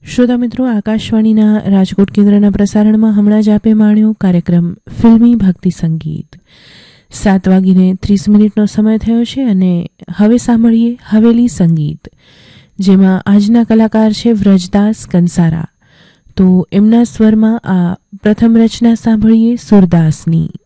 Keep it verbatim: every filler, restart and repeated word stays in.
શ્રોતા મિત્રો, આકાશવાણીના રાજકોટ કેન્દ્રના પ્રસારણમાં હમણાં જ આપે માણ્યો કાર્યક્રમ ફિલ્મી ભક્તિ સંગીત. સાત વાગીને ત્રીસ મિનિટનો સમય થયો છે અને હવે સાંભળીએ હવેલી સંગીત, જેમાં આજના કલાકાર છે વ્રજદાસ કંસારા. તો એમના સ્વરમાં આ પ્રથમ રચના સાંભળીએ સુરદાસની.